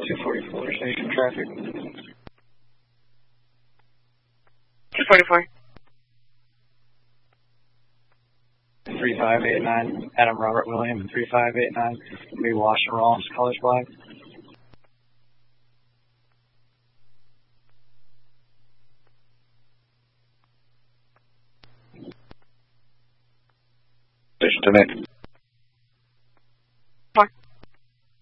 244 station traffic. 244. 3589, Adam Robert William, 3589, be Washington Rollins, College Black. Station 10-8.